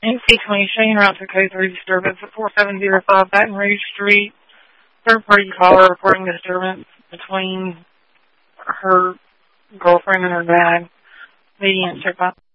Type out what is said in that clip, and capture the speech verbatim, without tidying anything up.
N C twenty, showing route to code three disturbance at four seven zero five Baton Rouge Street. Third party caller reporting disturbance between her girlfriend and her dad. Median check